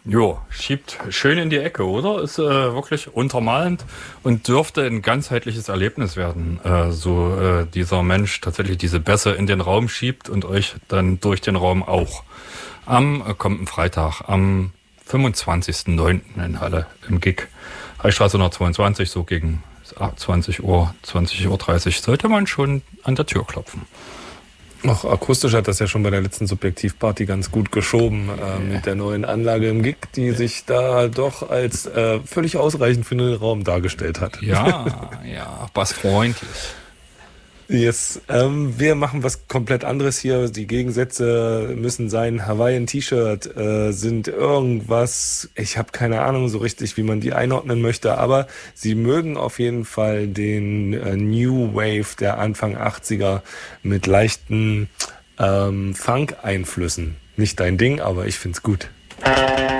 Jo, schiebt schön in die Ecke, oder? Ist wirklich untermalend und dürfte ein ganzheitliches Erlebnis werden. Dieser Mensch tatsächlich diese Bässe in den Raum schiebt und euch dann durch den Raum auch. Am kommenden Freitag, am 25.09. in Halle im GIG. Heilstraße 122, so gegen 20 Uhr, 20.30 Uhr sollte man schon an der Tür klopfen. Auch akustisch hat das ja schon bei der letzten Subjektivparty ganz gut geschoben mit der neuen Anlage im GIG, die sich da doch als völlig ausreichend für den Raum dargestellt hat. Ja, bassfreundlich. Yes. Wir machen was komplett anderes hier. Die Gegensätze müssen sein. Hawaiian-T-Shirt sind irgendwas, ich habe keine Ahnung so richtig, wie man die einordnen möchte, aber sie mögen auf jeden Fall den New Wave der Anfang 80er mit leichten Funk-Einflüssen. Nicht dein Ding, aber ich find's gut.